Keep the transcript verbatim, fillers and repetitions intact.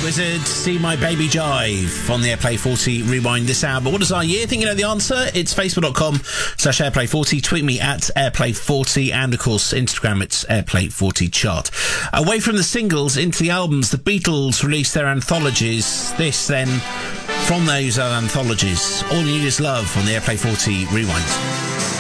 Wizard, See My Baby Jive on the Airplay forty Rewind this hour. But what is our year? Think you know the answer? It's facebook.com slash Airplay forty. Tweet me at Airplay forty. And, of course, Instagram, it's Airplay forty chart. Away from the singles into the albums, the Beatles released their anthologies. This, then, from those anthologies. All You Need Is Love on the Airplay forty Rewind.